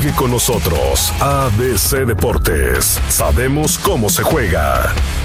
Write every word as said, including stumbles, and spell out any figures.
Sigue con nosotros, A B C Deportes. Sabemos cómo se juega.